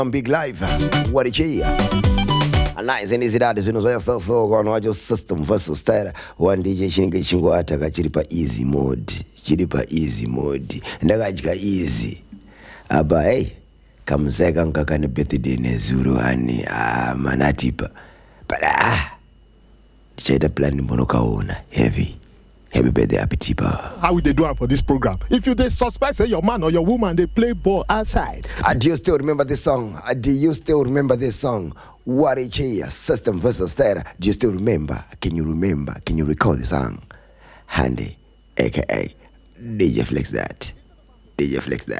Big Live. What a cheer. A nice and easy that is so on what your system versus style. One DJ Shinga Chingo Ataka Chiripa easy mode. Chiripa easy mode. Ndagajika easy. Aba hey. Kamzeka nkakane birthday nezuru ani manatipa. But Cheda plan mbono kaona heavy. Happy birthday, Apetipa. How would they do it for this program? If you they suspect say your man or your woman they play ball outside. Do you still remember this song? Do you still remember this song? What a cheer, system versus style. Do you still remember? Can you remember? Can you recall the song? Handy, aka DJ Flex that. DJ Flex that.